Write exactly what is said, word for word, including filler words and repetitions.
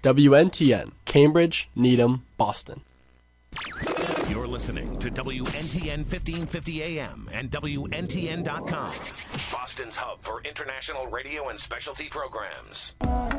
W N T N, Cambridge, Needham, Boston. You're listening to W N T N fifteen fifty A M and W N T N dot com, Boston's hub for international radio and specialty programs.